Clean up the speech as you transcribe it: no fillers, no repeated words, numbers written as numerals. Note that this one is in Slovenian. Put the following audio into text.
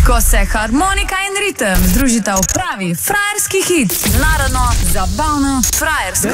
Ko se harmonika in ritem združita v pravi frajerski hit. Narodno, zabavno, frajersko.